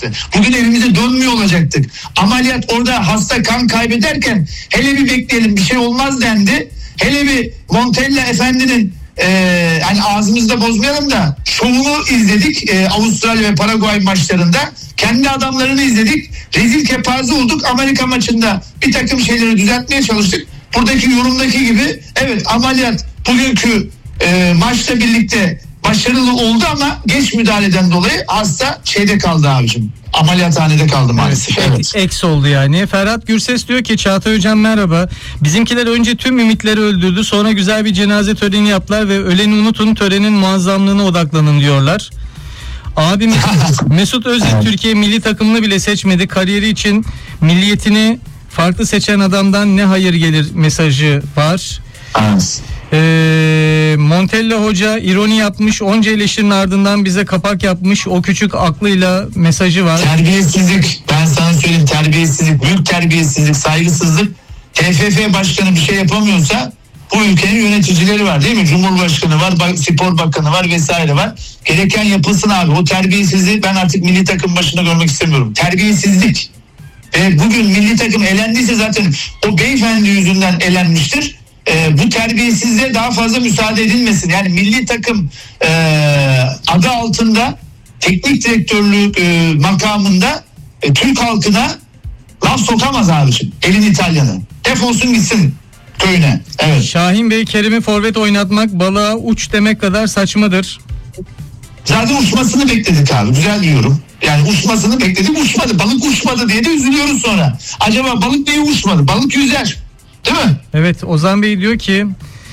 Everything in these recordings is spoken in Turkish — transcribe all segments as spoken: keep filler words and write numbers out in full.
olacaktı. Bugün evimize dönmüyor olacaktık. Ameliyat orada hasta kan kaybederken hele bir bekleyelim bir şey olmaz dendi. Hele bir Montella Efendi'nin Ee, hani ağzımızda bozmayalım da şovunu izledik ee, Avustralya ve Paraguay maçlarında. Kendi adamlarını izledik. Rezil kepaze olduk. Amerika maçında bir takım şeyleri düzeltmeye çalıştık. Buradaki yorumdaki gibi evet ameliyat bugünkü e, maçla birlikte başarılı oldu ama geç müdahaleden dolayı hasta şeyde kaldı abicim. Ameliyathanede kaldı maalesef. Evet. Evet. Eks oldu yani. Ferhat Gürses diyor ki Çağatay Hocam merhaba. Bizimkiler önce tüm ümitleri öldürdü. Sonra güzel bir cenaze töreni yaptılar ve öleni unutun, törenin muazzamlığına odaklanın diyorlar. Abi Mesut Özil evet. Türkiye milli takımını bile seçmedi. Kariyeri için milliyetini farklı seçen adamdan ne hayır gelir mesajı var. Evet. Ee, Montella Hoca ironi yapmış, onca eleştirinin ardından bize kapak yapmış, o küçük aklıyla mesajı var. Terbiyesizlik, ben sana söyleyeyim, terbiyesizlik, büyük terbiyesizlik, saygısızlık. T F F başkanı bir şey yapamıyorsa bu ülkenin yöneticileri var değil mi? Cumhurbaşkanı var, spor bakanı var vesaire var. Gereken yapılsın abi. O terbiyesizliği ben artık milli takım başında görmek istemiyorum. Terbiyesizlik. E, bugün milli takım elendiyse zaten o beyefendi yüzünden elenmiştir. E, bu terbiyesizliğe daha fazla müsaade edilmesin. Yani milli takım e, adı altında teknik direktörlük e, makamında e, Türk halkına laf sokamaz abiciğim. Elin İtalyanı. Defolsun gitsin köyüne. Evet. Şahin Bey, Kerim'i forvet oynatmak balığa uç demek kadar saçmadır. Zaten uçmasını bekledik abi. Güzel diyorum. Yani uçmasını bekledik, uçmadı. Balık uçmadı diye de üzülüyoruz sonra. Acaba balık niye uçmadı? Balık yüzer. Değil mi? Evet, Ozan Bey diyor ki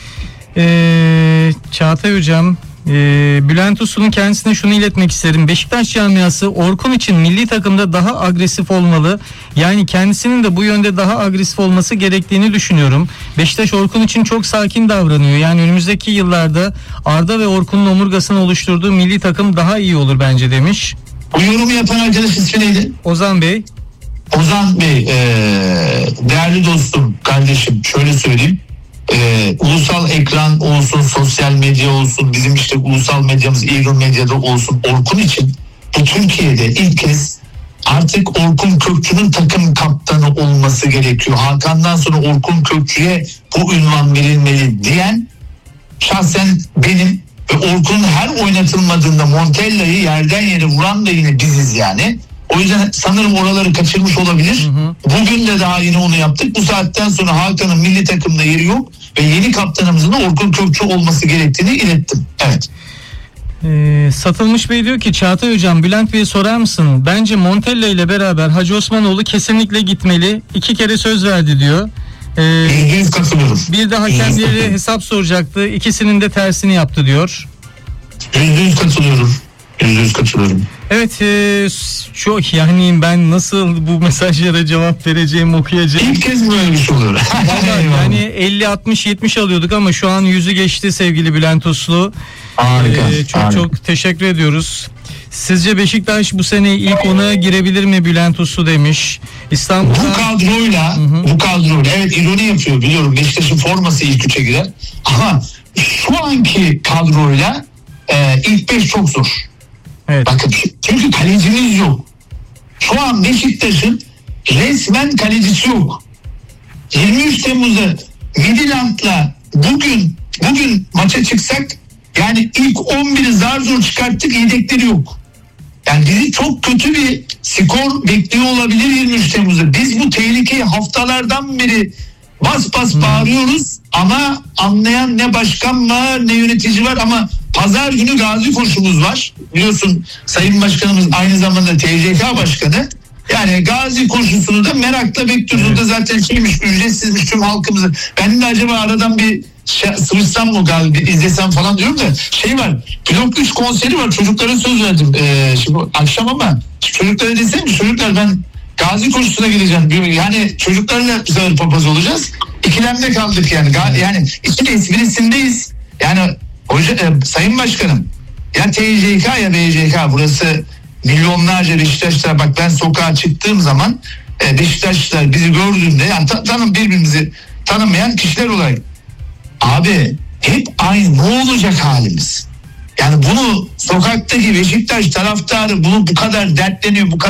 ee, Çağatay Hocam ee, Bülent Uslu'nun kendisine şunu iletmek isterim. Beşiktaş camiası Orkun için milli takımda daha agresif olmalı. Yani kendisinin de bu yönde daha agresif olması gerektiğini düşünüyorum. Beşiktaş Orkun için çok sakin davranıyor. Yani önümüzdeki yıllarda Arda ve Orkun'un omurgasını oluşturduğu milli takım daha iyi olur bence demiş. Bu yorumu yapan arkadaş ismi neydi? Ozan Bey. Ozan Bey, e, değerli dostum, kardeşim, şöyle söyleyeyim. E, ulusal ekran olsun, sosyal medya olsun, bizim işte ulusal medyamız Eagle Medya'da olsun, Orkun için bu Türkiye'de ilk kez artık Orkun Kökçü'nün takım kaptanı olması gerekiyor. Hakan'dan sonra Orkun Kökçü'ye bu ünvan verilmeli diyen şahsen benim ve Orkun'un her oynatılmadığında Montella'yı yerden yere vuran da yine biziz yani. O yüzden sanırım oraları kaçırmış olabilir. Hı hı. Bugün de daha yine onu yaptık. Bu saatten sonra Hakan'ın milli takımda yeri yok ve yeni kaptanımızın da Orkun Kökçü olması gerektiğini ilettim. Evet. Ee, Satılmış Bey diyor ki Çağatay Hocam, Bülent Bey'e sorar mısın? Bence Montella ile beraber Hacı Osmanoğlu kesinlikle gitmeli. İki kere söz verdi diyor. Ee, katılıyorum. Bir de hakemleri hesap soracaktı. İkisinin de tersini yaptı diyor. Yüzde yüz katılıyorum. Yüzde yüz katılıyorum. Evet, e, çok yani ben nasıl bu mesajlara cevap vereceğim, okuyacağım. İlk kez böyle bir şey oluyor. Yani elli altmış yetmiş alıyorduk ama şu an yüzü geçti sevgili Bülent Uslu. Harika. Ee, çok harika. çok teşekkür ediyoruz. Sizce Beşiktaş bu sene ilk ona girebilir mi Bülent Uslu demiş. İstanbul'da... Bu kadroyla, hı hı. bu kadroyla evet ironi yapıyor biliyorum. Beşiktaş'ın forması ilk üçe girer. Ama şu anki kadroyla e, ilk beş çok zor. Evet. Bakın çünkü kalecimiz yok. Şu an Beşiktaş'ın resmen kalecisi yok. yirmi üç Temmuz'da Midland'la bugün bugün maça çıksak yani ilk on biri zar zor çıkarttık, yedekleri yok. Yani bizi çok kötü bir skor bekliyor olabilir yirmi üç Temmuz'da. Biz bu tehlikeyi haftalardan beri bas bas hmm. bağırıyoruz ama anlayan ne başkan var ne yönetici var. Ama pazar günü gazi koşumuz var. Biliyorsun Sayın Başkanımız aynı zamanda T C K Başkanı. Yani gazi koşusunu da merakla bekliyoruz. Evet. O da zaten şeymiş, ücretsizmiş tüm halkımızı. Ben de acaba aradan bir şey, sıvışsam mı galiba izlesem falan diyorum da şey var. Blok üç konseri var. Çocuklara söz verdim. Ee, şimdi akşam ama çocuklara desem ki çocuklar ben gazi koşusuna gideceğim. Yani çocuklarla bu sefer papaz olacağız. İkilemde kaldık yani. Yani işin esprisindeyiz. Yani hoca, e, Sayın Başkanım ya T C K ya B C K burası milyonlarca Beşiktaşlar, bak ben sokağa çıktığım zaman e, Beşiktaşlar bizi gördüğünde yani ta, tanım birbirimizi tanımayan kişiler olarak abi hep aynı, ne olacak halimiz? Yani bunu sokaktaki Beşiktaş taraftarı bunu bu kadar dertleniyor, bu kadar